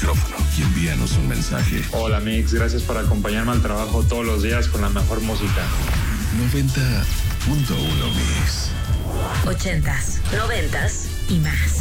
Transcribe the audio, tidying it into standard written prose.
micrófono y envíanos un mensaje. Hola Mix, gracias por acompañarme al trabajo todos los días con la mejor música. 90.1 Mix. 80s, 90s y más.